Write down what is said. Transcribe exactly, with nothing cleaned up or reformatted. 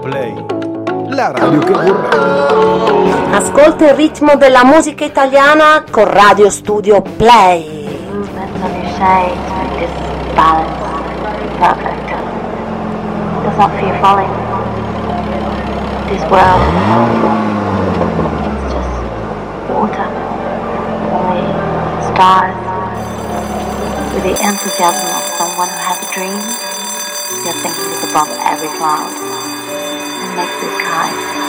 Play, la radio che vorrei. Ascolta il ritmo della musica italiana con Radio Studio Play. Movements of your shades make this balance perfect. It does not fear falling. This world, it's just water, only stars. With the enthusiasm of someone who has a dream, your thinking is above every cloud and makes the sky